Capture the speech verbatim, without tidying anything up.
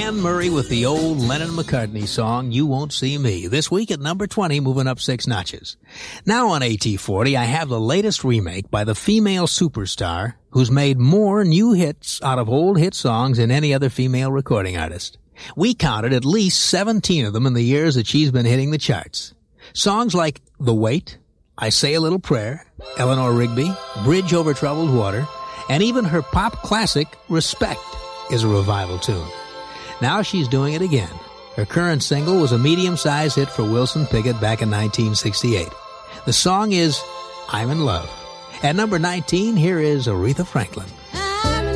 Anne Murray with the old Lennon-McCartney song, You Won't See Me. This week at number twenty, moving up six notches. Now on A T forty, I have the latest remake by the female superstar who's made more new hits out of old hit songs than any other female recording artist. We counted at least seventeen of them in the years that she's been hitting the charts. Songs like The Wait, I Say a Little Prayer, Eleanor Rigby, Bridge Over Troubled Water, and even her pop classic, Respect, is a revival tune. Now she's doing it again. Her current single was a medium-sized hit for Wilson Pickett back in nineteen sixty-eight. The song is I'm in Love. At number nineteen, here is Aretha Franklin.